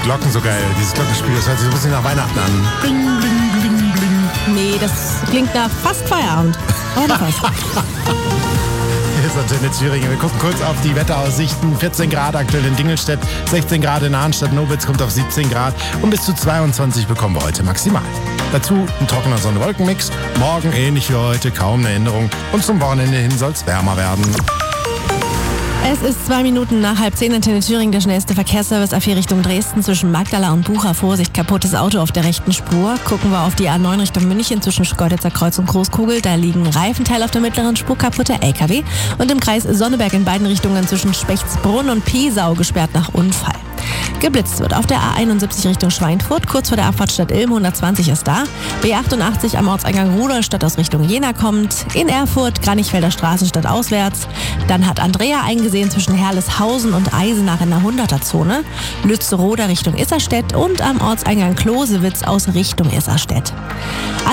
Glocken so geil. Dieses Glockenspiel, das hört sich so ein bisschen nach Weihnachten an. Bling, bling, bling, bling. Nee, das klingt nach fast Feierabend. Oder fast. Hier ist Antenne Thüringen. Wir gucken kurz auf die Wetteraussichten. 14 Grad aktuell in Dingelstedt, 16 Grad in Arnstadt, Nobitz kommt auf 17 Grad und bis zu 22 bekommen wir heute maximal. Dazu ein trockener Sonne-Wolken-Mix. Morgen ähnlich wie heute, kaum eine Änderung. Und zum Wochenende hin soll es wärmer werden. Es ist 2 Minuten nach 9:30 Antenne Thüringen, der schnellste Verkehrsservice A4 Richtung Dresden zwischen Magdala und Bucha. Vorsicht, kaputtes Auto auf der rechten Spur. Gucken wir auf die A9 Richtung München zwischen Schkeuditzer Kreuz und Großkugel. Da liegen Reifenteile auf der mittleren Spur, kaputter LKW. Und im Kreis Sonneberg in beiden Richtungen zwischen Spechtsbrunn und Piesau gesperrt nach Unfall. Geblitzt wird auf der A71 Richtung Schweinfurt, kurz vor der Abfahrtstadt Ilm, 120 ist da. B88 am Ortseingang Rudolstadt aus Richtung Jena kommt. In Erfurt, Kranichfelder Straßenstadt auswärts. Dann hat Andrea eingesehen zwischen Herleshausen und Eisenach in der 100er-Zone. Lützeroda Richtung Isserstedt und am Ortseingang Klosewitz aus Richtung Isserstedt.